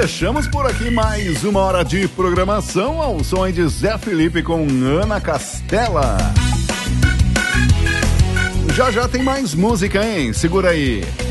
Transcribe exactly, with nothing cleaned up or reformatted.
fechamos por aqui mais uma hora de programação ao som de Zé Felipe com Ana Castela. Já já tem mais música, hein? Segura aí.